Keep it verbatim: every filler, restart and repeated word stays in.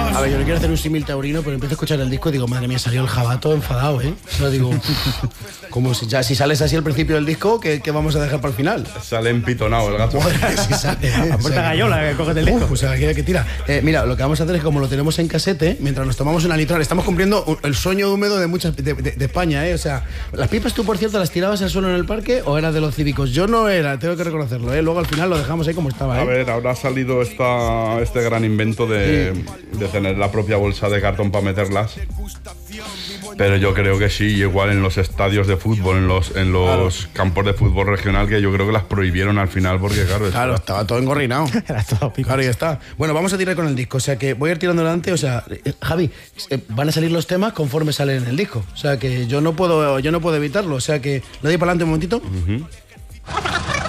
A ver, yo no quiero hacer un símil taurino, pero empiezo a escuchar el disco y digo, madre mía, salió el jabato enfadado, ¿eh? O sea, digo, como si, ya, si sales así al principio del disco, ¿qué, qué vamos a dejar para el final? Sale empitonado el gato. Madre, si sale, ¿eh? A puerta gallola, que cógete el disco. Uf, o sea, que, que tira. Eh, mira, lo que vamos a hacer es, como lo tenemos en casete, mientras nos tomamos una litral, estamos cumpliendo un- el sueño húmedo de muchas de, de- de España, ¿eh? O sea, las pipas tú, por cierto, las tirabas al suelo en el parque o eras de los cívicos. Yo no era, tengo que reconocerlo, ¿eh? Luego al final lo dejamos ahí como estaba, ¿eh? A ver, ahora ha salido esta, este gran invento de, de tener la propia bolsa de cartón para meterlas. Pero yo creo que sí, igual en los estadios de fútbol, en los, en los campos de fútbol regional, que yo creo que las prohibieron al final porque, claro, es- Claro, estaba todo engorrinado. Era todo pico. Claro, ya está. Bueno, vamos a tirar con el disco. O sea que voy a ir tirando adelante. O sea, eh, Javi, eh, van a salir los temas conforme salen en el disco. O sea que yo no puedo, yo no puedo evitarlo. O sea que le doy para adelante un momentito.